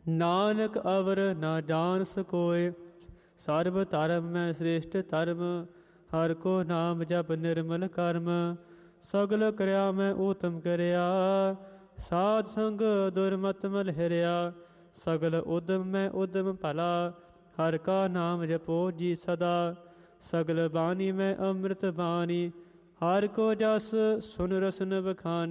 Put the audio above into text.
ਨਾਨਕ ਅਵਰ ਨਾ ਜਾਣ ਸਕੋਏ। ਸਰਬ ਧਰਮ ਮੈਂ ਸ੍ਰੇਸ਼ਟ ਧਰਮ, ਹਰ ਕੋ ਨਾਮ ਜਪ ਨਿਰਮਲ ਕਰਮ। ਸਗਲ ਕਰਿਆ ਮੈਂ ਊਤਮ ਕਰਿਆ, ਸਾਧ ਸੰਗ ਦੁਰਮਤ ਮਲ ਹਿਰਿਆ। ਸਗਲ ਉਦਮ ਮੈਂ ਉਦਮ ਭਲਾ, ਹਰ ਕਾ ਨਾਮ ਜਪੋ ਜੀ ਸਦਾ। ਸਗਲ ਬਾਣੀ ਮੈਂ ਅੰਮ੍ਰਿਤ ਬਾਣੀ, ਹਰ ਕੋ ਜਸ ਸੁਨ ਰਸਨ ਬਖਾਨੀ।